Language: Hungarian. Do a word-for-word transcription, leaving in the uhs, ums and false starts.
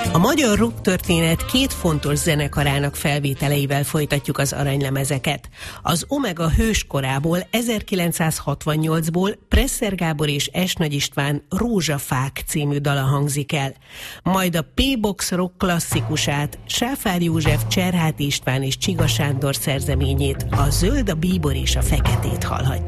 A magyar rocktörténet két fontos zenekarának felvételeivel folytatjuk az aranylemezeket. Az Omega hőskorából ezerkilencszázhatvannyolcból Presser Gábor és Es Nagy István Rózsafák című dala hangzik el. Majd a P-Box rock klasszikusát, Sáfár József, Cserháti István és Csiga Sándor szerzeményét, a Zöld, a bíbor és a feketét hallhatjuk.